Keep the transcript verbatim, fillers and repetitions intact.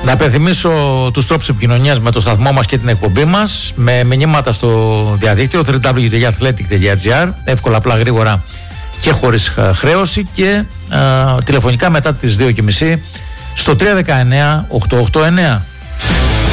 Να υπενθυμίσω τους τρόπους επικοινωνίας με το σταθμό μας και την εκπομπή μας, με μηνύματα στο διαδίκτυο double-u double-u double-u τελεία athletic τελεία gr, εύκολα, απλά, γρήγορα και χωρίς χρέωση, και α, τηλεφωνικά μετά τις δύο και μισή στο τρία ένα εννέα οκτώ οκτώ εννέα.